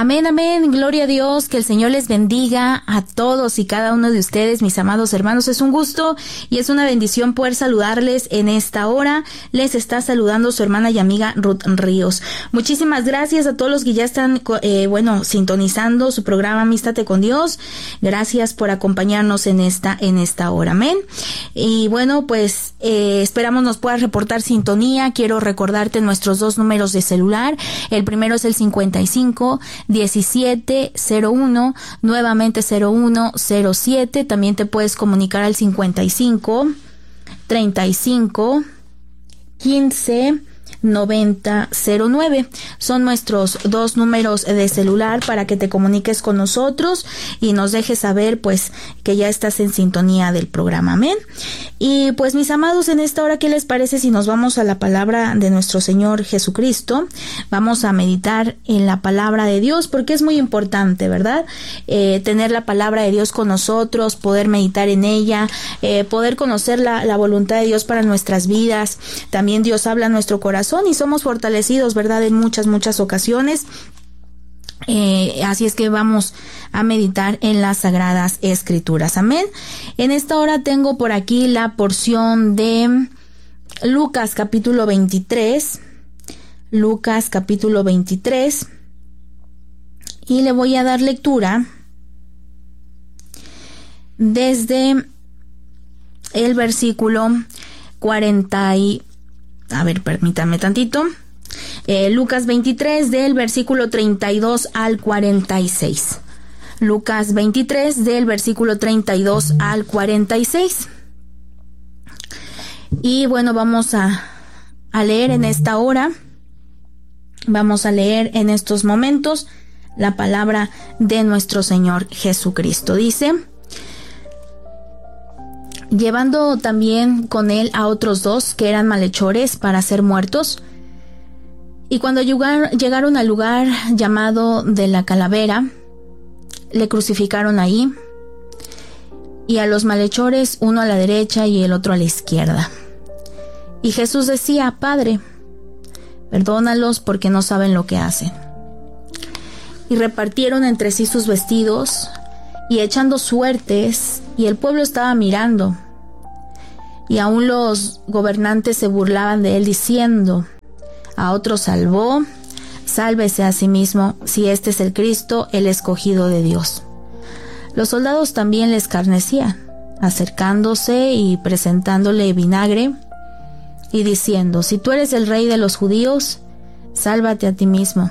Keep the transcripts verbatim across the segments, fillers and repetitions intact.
Amén, amén, gloria a Dios, que el Señor les bendiga a todos y cada uno de ustedes, mis amados hermanos. Es un gusto y es una bendición poder saludarles en esta hora. Les está saludando su hermana y amiga Ruth Ríos. Muchísimas gracias a todos los que ya están, eh, bueno, sintonizando su programa Amístate con Dios. Gracias por acompañarnos en esta, en esta hora, amén. Y bueno, pues eh, esperamos nos puedas reportar sintonía. Quiero recordarte nuestros dos números de celular. El primero es el cincuenta y cinco diecisiete cero uno, nuevamente cero uno cero siete. También te puedes comunicar al cincuenta y cinco treinta y cinco quince noventa cero nueve. Son nuestros dos números de celular para que te comuniques con nosotros y nos dejes saber pues que ya estás en sintonía del programa, amén. Y pues mis amados, en esta hora, ¿qué les parece si nos vamos a la palabra de nuestro Señor Jesucristo? Vamos a meditar en la palabra de Dios, porque es muy importante, ¿verdad? Eh, tener la palabra de Dios con nosotros, poder meditar en ella, eh, poder conocer la, la voluntad de Dios para nuestras vidas. También Dios habla a nuestro corazón y somos fortalecidos, ¿verdad? En muchas, muchas ocasiones. Eh, así es que vamos a meditar en las Sagradas Escrituras, amén. En esta hora tengo por aquí la porción de Lucas capítulo veintitrés, Lucas capítulo veintitrés, y le voy a dar lectura desde el versículo cuarenta y A ver, permítanme tantito. Eh, Lucas veintitrés, del versículo treinta y dos al cuarenta y seis. Lucas veintitrés, del versículo treinta y dos al cuarenta y seis. Y bueno, vamos a, a leer en esta hora. Vamos a leer en estos momentos la palabra de nuestro Señor Jesucristo. Dice: llevando también con él a otros dos que eran malhechores para ser muertos. Y cuando llegaron al lugar llamado de la Calavera, le crucificaron ahí, y a los malhechores, uno a la derecha y el otro a la izquierda. Y Jesús decía: Padre, perdónalos, porque no saben lo que hacen. Y repartieron entre sí sus vestidos, y echando suertes, y el pueblo estaba mirando. Y aún los gobernantes se burlaban de él, diciendo: a otro salvó, sálvese a sí mismo, si este es el Cristo, el escogido de Dios. Los soldados también le escarnecían, acercándose y presentándole vinagre, y diciendo: si tú eres el rey de los judíos, sálvate a ti mismo.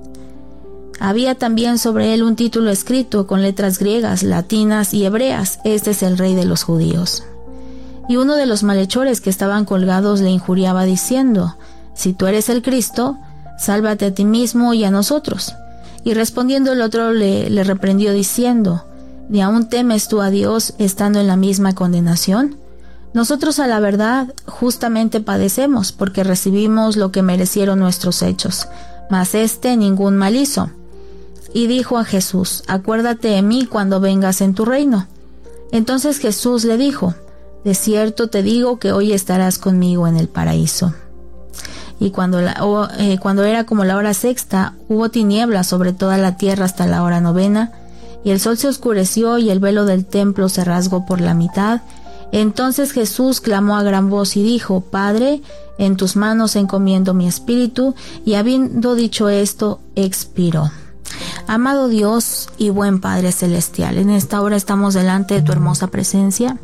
Había también sobre él un título escrito con letras griegas, latinas y hebreas: este es el rey de los judíos. Y uno de los malhechores que estaban colgados le injuriaba, diciendo: si tú eres el Cristo, sálvate a ti mismo y a nosotros. Y respondiendo el otro le, le reprendió, diciendo: ¿ni aún temes tú a Dios, estando en la misma condenación? Nosotros, a la verdad, justamente padecemos, porque recibimos lo que merecieron nuestros hechos, mas éste ningún mal hizo. Y dijo a Jesús: acuérdate de mí cuando vengas en tu reino. Entonces Jesús le dijo: de cierto te digo que hoy estarás conmigo en el paraíso. Y cuando, la, oh, eh, cuando era como la hora sexta, hubo tinieblas sobre toda la tierra hasta la hora novena, y el sol se oscureció y el velo del templo se rasgó por la mitad. Entonces Jesús clamó a gran voz y dijo: Padre, en tus manos encomiendo mi espíritu. Y habiendo dicho esto, expiró. Amado Dios y buen Padre Celestial, en esta hora estamos delante de tu hermosa presencia,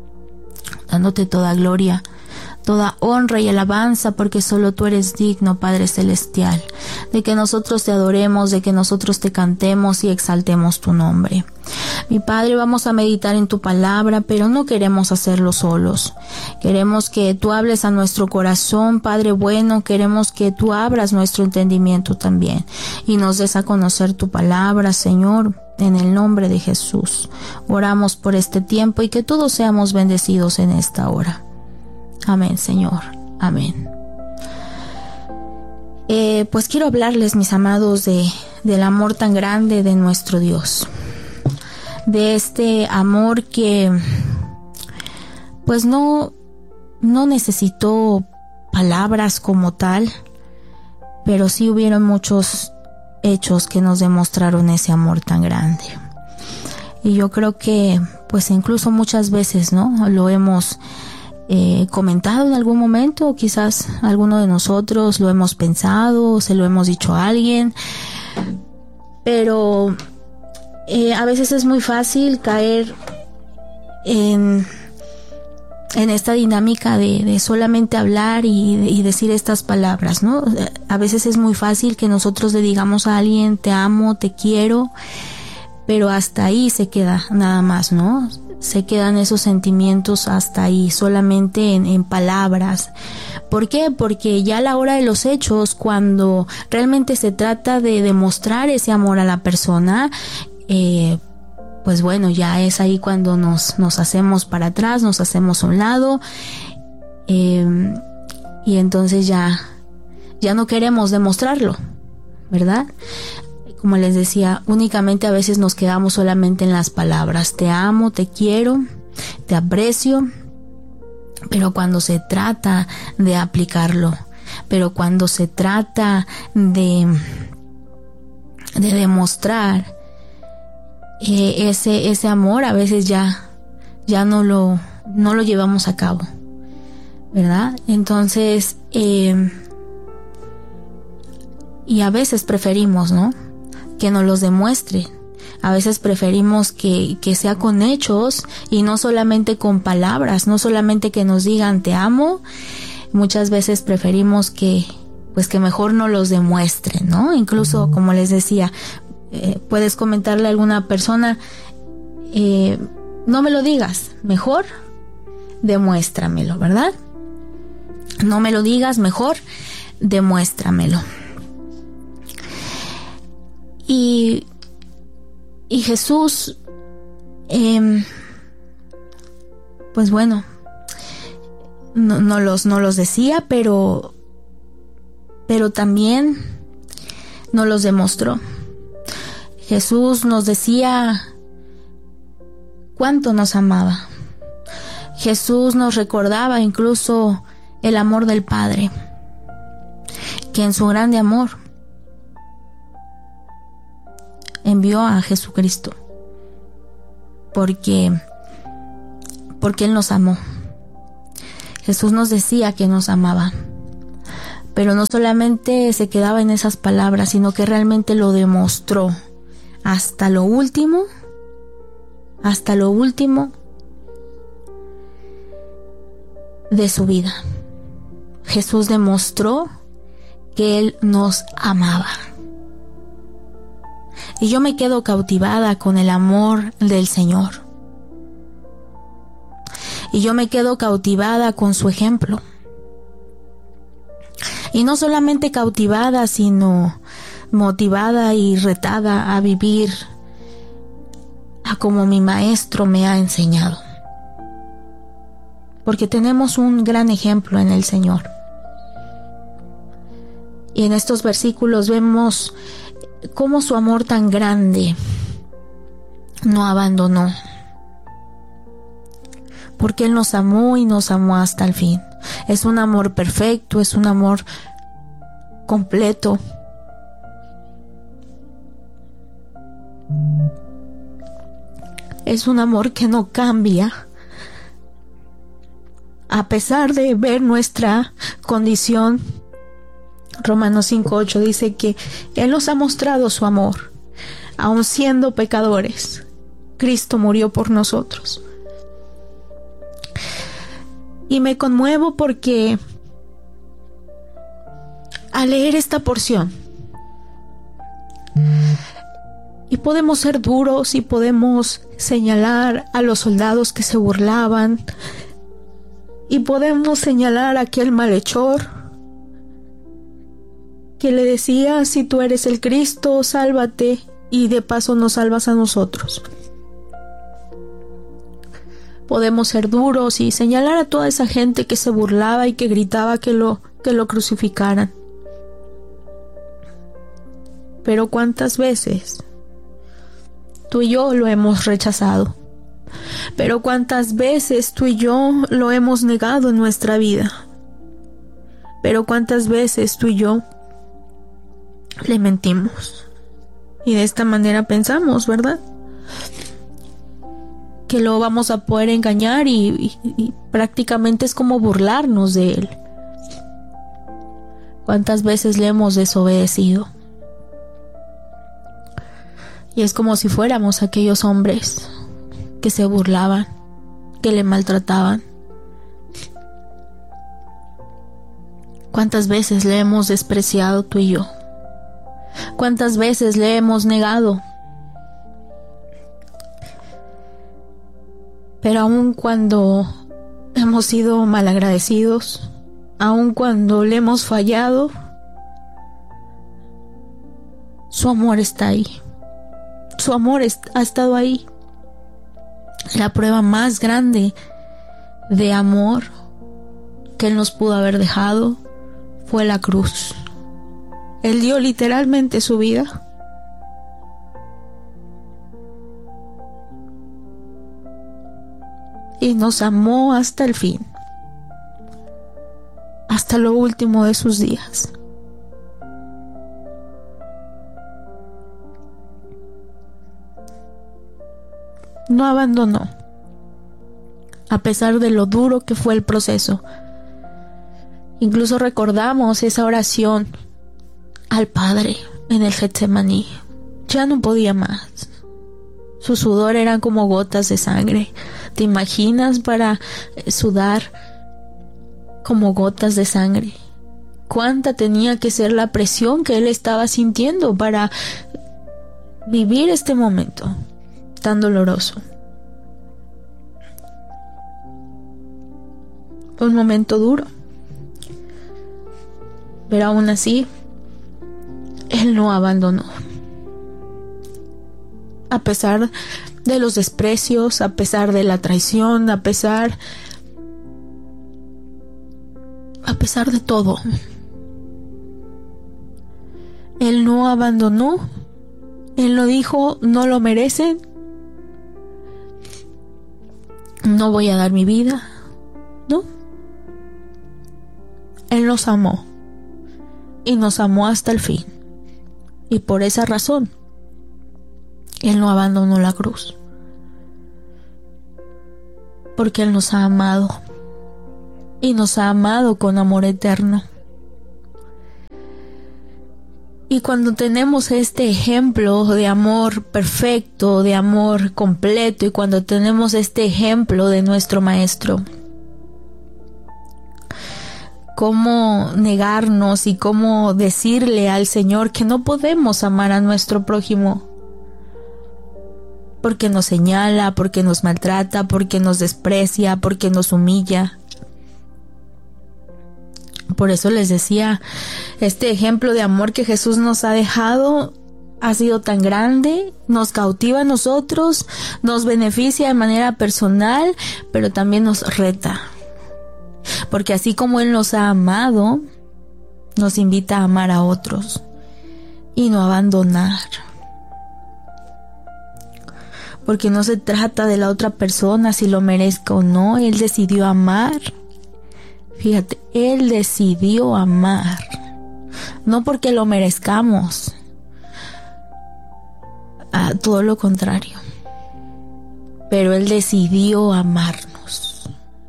dándote toda gloria, toda honra y alabanza, porque solo tú eres digno, Padre Celestial, de que nosotros te adoremos, de que nosotros te cantemos y exaltemos tu nombre. Mi Padre, vamos a meditar en tu palabra, pero no queremos hacerlo solos. Queremos que tú hables a nuestro corazón, Padre bueno. Queremos que tú abras nuestro entendimiento también y nos des a conocer tu palabra, Señor. En el nombre de Jesús, oramos por este tiempo y que todos seamos bendecidos en esta hora. Amén, Señor. Amén. Eh, pues quiero hablarles, mis amados, de, del amor tan grande de nuestro Dios. De este amor que, pues no, no necesitó palabras como tal, pero sí hubieron muchos hechos que nos demostraron ese amor tan grande. Y yo creo que pues incluso muchas veces, ¿no? Lo hemos eh, comentado en algún momento, o quizás alguno de nosotros lo hemos pensado, o se lo hemos dicho a alguien, pero eh, a veces es muy fácil caer en, en esta dinámica de, de solamente hablar y, y decir estas palabras, ¿no? A veces es muy fácil que nosotros le digamos a alguien te amo, te quiero, pero hasta ahí se queda nada más, ¿no? Se quedan esos sentimientos hasta ahí, solamente en, en palabras. ¿Por qué? Porque ya a la hora de los hechos, cuando realmente se trata de demostrar ese amor a la persona, eh, pues bueno, ya es ahí cuando nos, nos hacemos para atrás, nos hacemos a un lado, eh, y entonces ya, ya no queremos demostrarlo, ¿verdad? Como les decía, únicamente a veces nos quedamos solamente en las palabras. Te amo, te quiero, te aprecio. Pero cuando se trata de aplicarlo, pero cuando se trata de, de demostrar eh, ese, ese amor, a veces ya, ya no lo, no lo llevamos a cabo, ¿verdad? Entonces, eh, y a veces preferimos, ¿no?, que nos los demuestre. A veces preferimos que, que sea con hechos y no solamente con palabras, no solamente que nos digan te amo. Muchas veces preferimos que, pues que mejor no los demuestren, ¿no? Incluso, como les decía, eh, puedes comentarle a alguna persona, eh, no me lo digas, mejor demuéstramelo, ¿verdad? No me lo digas, mejor demuéstramelo. Y, y Jesús, eh, pues bueno, no, no, los, no los decía, pero, pero también nos los demostró. Jesús nos decía cuánto nos amaba. Jesús nos recordaba incluso el amor del Padre, que en su grande amor envió a Jesucristo, porque, porque Él nos amó. Jesús nos decía que nos amaba, pero no solamente se quedaba en esas palabras, sino que realmente lo demostró hasta lo último, hasta lo último de su vida. Jesús demostró que Él nos amaba. Y yo me quedo cautivada con el amor del Señor. Y yo me quedo cautivada con su ejemplo. Y no solamente cautivada, sino motivada y retada a vivir a como mi maestro me ha enseñado. Porque tenemos un gran ejemplo en el Señor. Y en estos versículos vemos cómo su amor tan grande no abandonó, porque Él nos amó y nos amó hasta el fin. Es un amor perfecto, es un amor completo. Es un amor que no cambia, a pesar de ver nuestra condición. Romanos cinco ocho dice que Él nos ha mostrado su amor, aun siendo pecadores. Cristo murió por nosotros. Y me conmuevo porque al leer esta porción, y podemos ser duros y podemos señalar a los soldados que se burlaban, y podemos señalar a aquel malhechor que le decía, si tú eres el Cristo, sálvate, y de paso nos salvas a nosotros. Podemos ser duros y señalar a toda esa gente que se burlaba y que gritaba que lo, que lo crucificaran. Pero ¿cuántas veces tú y yo lo hemos rechazado? Pero ¿cuántas veces tú y yo lo hemos negado en nuestra vida? Pero ¿cuántas veces tú y yo le mentimos? Y de esta manera pensamos, ¿verdad? Que lo vamos a poder engañar y, y, y prácticamente es como burlarnos de él. ¿Cuántas veces le hemos desobedecido? Y es como si fuéramos aquellos hombres que se burlaban, que le maltrataban. ¿Cuántas veces le hemos despreciado tú y yo? ¿Cuántas veces le hemos negado? Pero aun cuando hemos sido malagradecidos, aun cuando le hemos fallado, su amor está ahí. Su amor ha estado ahí. La prueba más grande de amor que Él nos pudo haber dejado fue la cruz. Él dio literalmente su vida. Y nos amó hasta el fin. Hasta lo último de sus días. No abandonó, a pesar de lo duro que fue el proceso. Incluso recordamos esa oración al Padre en el Getsemaní. Ya no podía más. Su sudor eran como gotas de sangre. ¿Te imaginas para sudar como gotas de sangre? ¿Cuánta tenía que ser la presión que él estaba sintiendo para vivir este momento tan doloroso? Fue un momento duro, pero aún así él no abandonó. A pesar de los desprecios, a pesar de la traición, a pesar a pesar de todo, él no abandonó. Él no dijo, no lo merecen, no voy a dar mi vida. No. Él nos amó y nos amó hasta el fin. Y por esa razón Él no abandonó la cruz, porque Él nos ha amado y nos ha amado con amor eterno. Y cuando tenemos este ejemplo de amor perfecto, de amor completo, y cuando tenemos este ejemplo de nuestro Maestro, ¿cómo negarnos y cómo decirle al Señor que no podemos amar a nuestro prójimo? Porque nos señala, porque nos maltrata, porque nos desprecia, porque nos humilla. Por eso les decía, este ejemplo de amor que Jesús nos ha dejado ha sido tan grande, nos cautiva a nosotros, nos beneficia de manera personal, pero también nos reta. Porque así como Él nos ha amado, nos invita a amar a otros y no abandonar. Porque no se trata de la otra persona si lo merezca o no. Él decidió amar. Fíjate, Él decidió amar. No porque lo merezcamos. Ah, todo lo contrario. Pero Él decidió amarnos.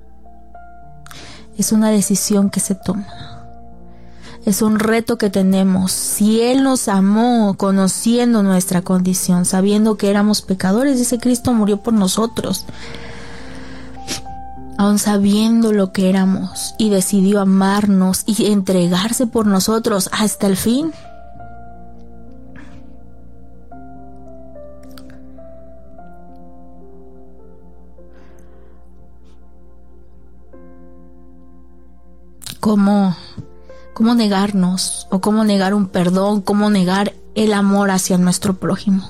Es una decisión que se toma. Es un reto que tenemos. Si Él nos amó conociendo nuestra condición, sabiendo que éramos pecadores, dice Cristo murió por nosotros, aun sabiendo lo que éramos, y decidió amarnos y entregarse por nosotros hasta el fin. ¿Cómo, cómo negarnos? ¿O cómo negar un perdón? ¿Cómo negar el amor hacia nuestro prójimo?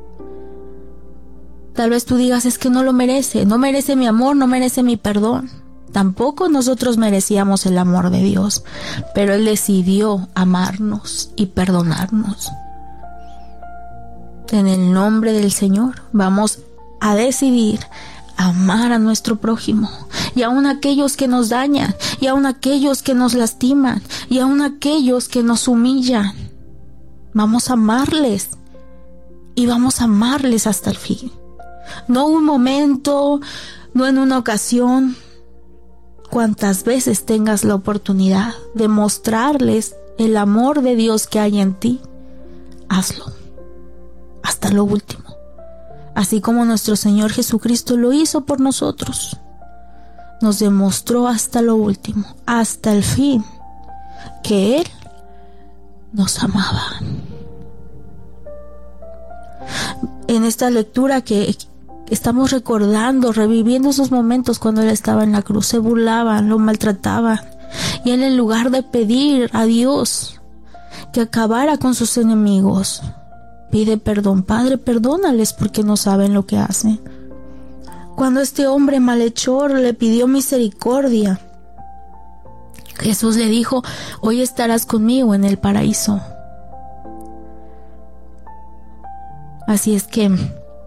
Tal vez tú digas, es que no lo merece, no merece mi amor, no merece mi perdón. Tampoco nosotros merecíamos el amor de Dios, pero Él decidió amarnos y perdonarnos. En el nombre del Señor vamos a decidir amar a nuestro prójimo, y aun aquellos que nos dañan, y aun aquellos que nos lastiman, y aun aquellos que nos humillan. Vamos a amarles y vamos a amarles hasta el fin. No un momento, no en una ocasión. Cuantas veces tengas la oportunidad de mostrarles el amor de Dios que hay en ti, hazlo hasta lo último, así como nuestro Señor Jesucristo lo hizo por nosotros. Nos demostró hasta lo último, hasta el fin, que Él nos amaba. En esta lectura que estamos recordando, reviviendo esos momentos cuando Él estaba en la cruz, se burlaban, lo maltrataban, y Él, en lugar de pedir a Dios que acabara con sus enemigos, pide perdón. Padre, perdónales porque no saben lo que hacen. Cuando este hombre malhechor le pidió misericordia, Jesús le dijo: hoy estarás conmigo en el paraíso. Así es que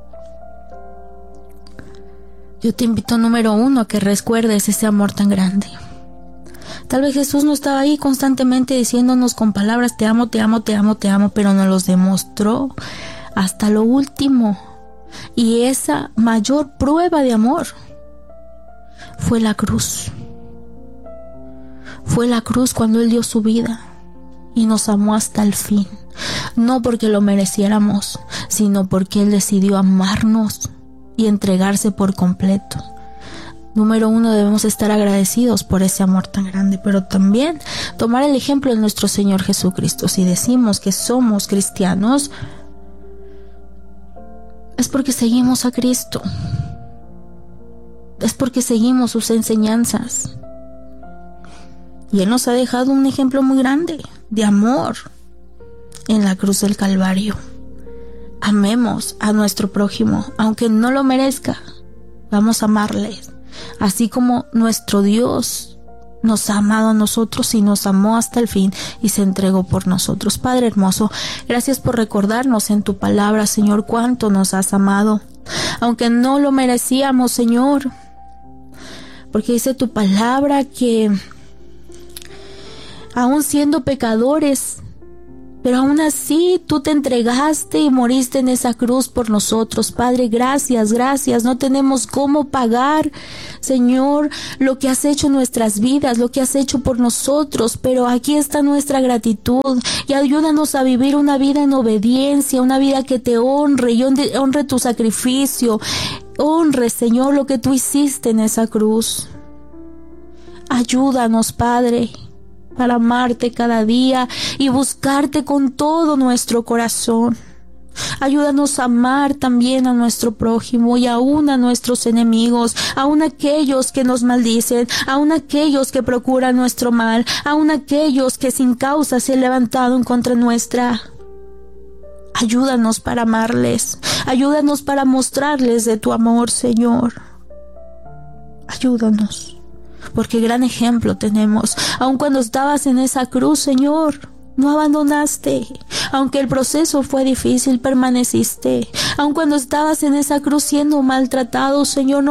yo te invito, número uno, a que recuerdes ese amor tan grande. Tal vez Jesús no estaba ahí constantemente diciéndonos con palabras: te amo, te amo, te amo, te amo, pero nos los demostró hasta lo último. Y esa mayor prueba de amor fue la cruz. Fue la cruz cuando Él dio su vida y nos amó hasta el fin. No porque lo mereciéramos, sino porque Él decidió amarnos y entregarse por completo. Número uno, debemos estar agradecidos por ese amor tan grande, pero también tomar el ejemplo de nuestro Señor Jesucristo. Si decimos que somos cristianos, es porque seguimos a Cristo. Es porque seguimos sus enseñanzas. Y Él nos ha dejado un ejemplo muy grande de amor en la cruz del Calvario. Amemos a nuestro prójimo, aunque no lo merezca. Vamos a amarles, así como nuestro Dios nos ha amado a nosotros y nos amó hasta el fin y se entregó por nosotros. Padre hermoso, gracias por recordarnos en tu palabra, Señor, cuánto nos has amado, aunque no lo merecíamos, Señor, porque dice tu palabra que aún siendo pecadores, pero aún así tú te entregaste y moriste en esa cruz por nosotros. Padre, gracias, gracias. No tenemos cómo pagar, Señor, lo que has hecho en nuestras vidas, lo que has hecho por nosotros, pero aquí está nuestra gratitud, y ayúdanos a vivir una vida en obediencia, una vida que te honre y honre, honre tu sacrificio. Honre, Señor, lo que tú hiciste en esa cruz. Ayúdanos, Padre, para amarte cada día y buscarte con todo nuestro corazón. Ayúdanos a amar también a nuestro prójimo y aún a nuestros enemigos, aún aquellos que nos maldicen, aún aquellos que procuran nuestro mal, aún aquellos que sin causa se han levantado en contra nuestra. Ayúdanos para amarles, ayúdanos para mostrarles de tu amor, Señor. Ayúdanos. Porque gran ejemplo tenemos. Aun cuando estabas en esa cruz, Señor, no abandonaste. Aunque el proceso fue difícil, permaneciste. Aun cuando estabas en esa cruz siendo maltratado, Señor, no